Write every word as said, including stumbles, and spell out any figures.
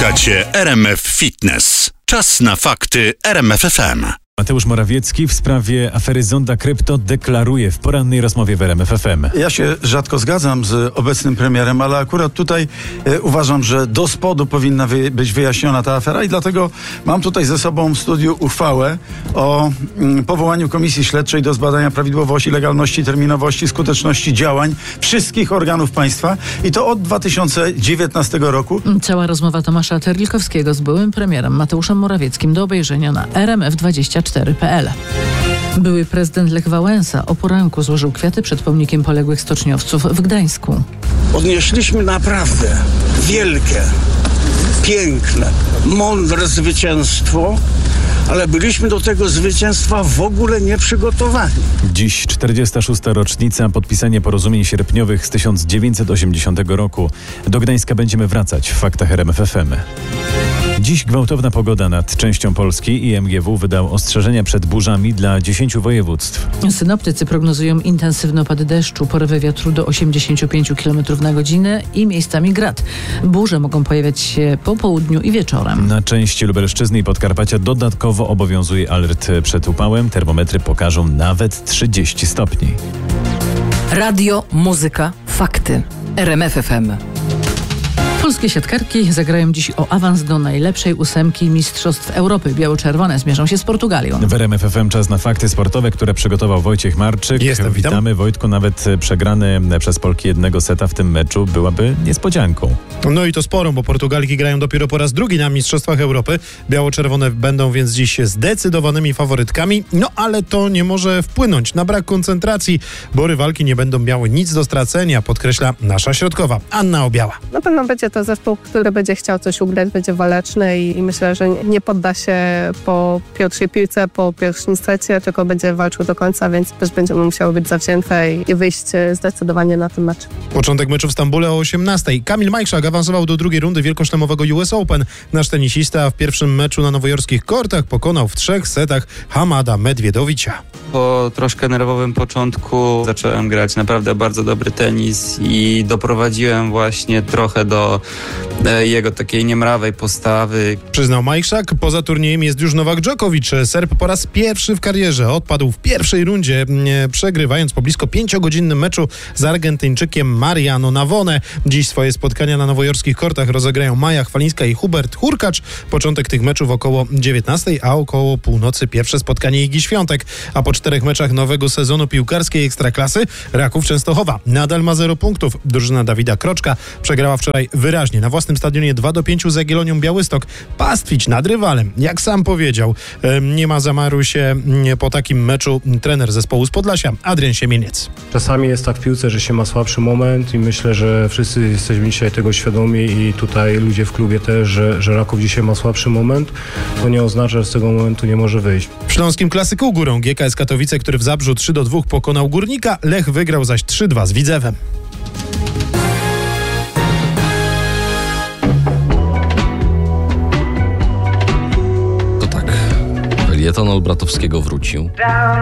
Słuchacie R M F Fitness. Czas na fakty R M F F M. Mateusz Morawiecki w sprawie afery Zonda Krypto deklaruje w porannej rozmowie w R M F F M. Ja się rzadko zgadzam z obecnym premierem, ale akurat tutaj e, uważam, że do spodu powinna wy, być wyjaśniona ta afera i dlatego mam tutaj ze sobą w studiu uchwałę o mm, powołaniu Komisji Śledczej do zbadania prawidłowości, legalności, terminowości, skuteczności działań wszystkich organów państwa i to od dwa tysiące dziewiętnastego roku. Cała rozmowa Tomasza Terlikowskiego z byłym premierem Mateuszem Morawieckim do obejrzenia na r m f dwadzieścia cztery kropka p l. Były prezydent Lech Wałęsa o poranku złożył kwiaty przed pomnikiem poległych stoczniowców w Gdańsku. Odnieśliśmy naprawdę wielkie, piękne, mądre zwycięstwo, ale byliśmy do tego zwycięstwa w ogóle nieprzygotowani. Dziś czterdziesta szósta rocznica podpisania porozumień sierpniowych z tysiąc dziewięćset osiemdziesiątego roku. Do Gdańska będziemy wracać w faktach R M F F M. Dziś gwałtowna pogoda nad częścią Polski i M G W wydał ostrzeżenia przed burzami dla dziesięciu województw. Synoptycy prognozują intensywny opad deszczu, porywy wiatru do osiemdziesiąt pięć kilometrów na godzinę i miejscami grad. Burze mogą pojawiać się po południu i wieczorem. Na części Lubelszczyzny i Podkarpacia dodatkowo obowiązuje alert przed upałem. Termometry pokażą nawet trzydzieści stopni. Radio, muzyka, fakty. R M F F M. Polskie siatkarki zagrają dziś o awans do najlepszej ósemki Mistrzostw Europy. Biało-czerwone zmierzą się z Portugalią. W R M F F M czas na fakty sportowe, które przygotował Wojciech Marczyk. Jestem, witam. Witamy. Wojtku, nawet przegrany przez Polki jednego seta w tym meczu byłaby niespodzianką. No i to sporą, bo Portugalki grają dopiero po raz drugi na Mistrzostwach Europy. Biało-czerwone będą więc dziś zdecydowanymi faworytkami, no ale to nie może wpłynąć na brak koncentracji, bo rywalki nie będą miały nic do stracenia, podkreśla nasza środkowa, Anna Obiała. Na pewno będzie to zespół, który będzie chciał coś ugrać, będzie waleczny i, i myślę, że nie podda się po pierwszej piłce, po pierwszym secie, tylko będzie walczył do końca, więc też będziemy musiały być zawzięte i, i wyjść zdecydowanie na ten mecz. Początek meczu w Stambule o osiemnastej. Kamil Majszak awansował do drugiej rundy wielkoszlemowego U S Open. Nasz tenisista w pierwszym meczu na nowojorskich kortach pokonał w trzech setach Hamada Medwiedowicza. Po troszkę nerwowym początku zacząłem grać naprawdę bardzo dobry tenis i doprowadziłem właśnie trochę do e, jego takiej niemrawej postawy. Przyznał Majszak. Poza turniejem jest już Nowak Dżokowicz. Serb po raz pierwszy w karierze odpadł w pierwszej rundzie, e, przegrywając po blisko pięciogodzinnym meczu z Argentyńczykiem Mariano Navone. Dziś swoje spotkania na nowojorskich kortach rozegrają Maja Chwalińska i Hubert Hurkacz. Początek tych meczów około dziewiętnastej, a około północy pierwsze spotkanie Igi Świątek. A po czterech meczach nowego sezonu piłkarskiej Ekstraklasy Raków Częstochowa nadal ma zero punktów. Drużyna Dawida Kroczka przegrała wczoraj wyraźnie na własnym stadionie dwa do pięciu z Jagiellonią Białystok. Pastwić nad rywalem, jak sam powiedział. Nie ma zamaru się po takim meczu trener zespołu z Podlasia, Adrian Siemieniec. Czasami jest tak w piłce, że się ma słabszy moment i myślę, że wszyscy jesteśmy dzisiaj tego świadomi i tutaj ludzie w klubie też, że, że Raków dzisiaj ma słabszy moment. To nie oznacza, że z tego momentu nie może wyjść. W śląskim klasyku górą G K S Katowice, który w Zabrzu trzy do dwóch pokonał Górnika, Lech wygrał zaś trzy dwa z Widzewem. To tak, felieton Olbratowskiego wrócił.